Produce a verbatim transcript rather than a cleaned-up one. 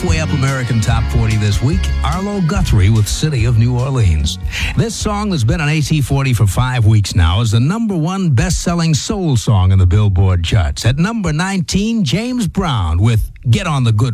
halfway up American Top forty this week, Arlo Guthrie with City of New Orleans. This song that's been on A T forty for five weeks now is the number one best-selling soul song in the Billboard charts. At number nineteen, James Brown with Get on the Good